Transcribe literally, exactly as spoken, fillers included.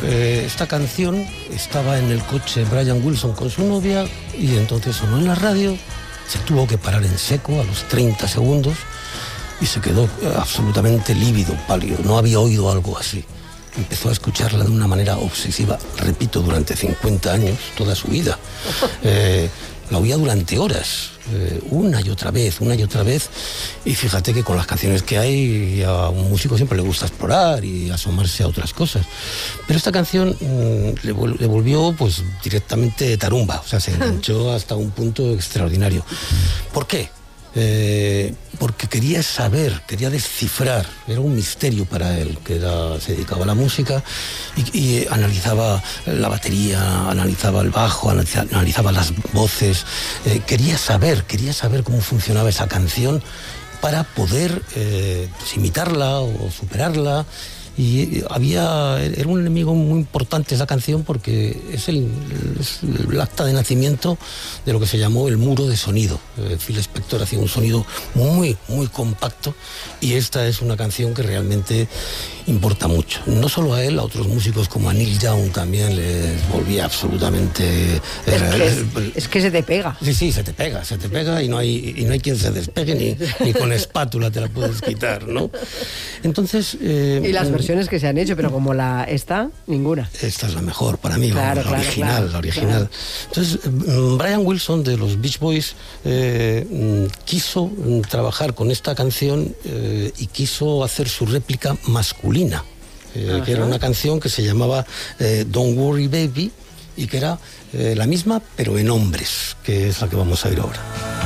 eh, esta canción estaba en el coche Brian Wilson con su novia y entonces sonó en la radio, se tuvo que parar en seco a los treinta segundos y se quedó absolutamente lívido, pálido, no había oído algo así. Empezó a escucharla de una manera obsesiva, repito, durante cincuenta años, toda su vida. Eh, la oía durante horas, eh, una y otra vez, una y otra vez, y fíjate que con las canciones que hay a un músico siempre le gusta explorar y asomarse a otras cosas. Pero esta canción mmm, le, vol- le volvió pues directamente tarumba, o sea, se enganchó hasta un punto extraordinario. ¿Por qué? Eh, porque quería saber, quería descifrar, era un misterio para él, que era, se dedicaba a la música y, y analizaba la batería, analizaba el bajo, analizaba, analizaba las voces, eh, quería saber, quería saber cómo funcionaba esa canción para poder eh, pues, imitarla o superarla. Y había, era un enemigo muy importante esa canción porque es el, es el acta de nacimiento de lo que se llamó el muro de sonido. Eh, Phil Spector hacía un sonido muy, muy compacto y esta es una canción que realmente importa mucho. No solo a él, a otros músicos como a Neil Young también les volvía absolutamente... Es, eh, que, es, es que se te pega. Sí, sí, se te pega, se te pega y no hay, y no hay quien se despegue ni, ni con espátula te la puedes quitar, ¿no? Entonces... Eh, y las versiones que se han hecho, pero como la esta, ninguna. Esta es la mejor para mí, claro, la, la claro, original, claro, la original. Claro. Entonces, Brian Wilson de los Beach Boys eh, quiso trabajar con esta canción eh, y quiso hacer su réplica masculina, eh, que era una canción que se llamaba eh, Don't Worry Baby y que era eh, la misma, pero en hombres, que es la que vamos a oír ahora.